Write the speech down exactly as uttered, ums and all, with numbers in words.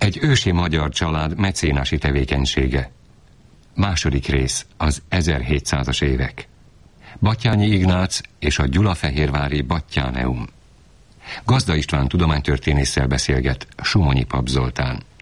Egy ősi magyar család mecénási tevékenysége. Második rész, az ezerhétszázas évek. Batthyány Ignác és a gyulafehérvári Batthyáneum. Gazda István tudománytörténésszel beszélget Somonyi Pap Zoltán.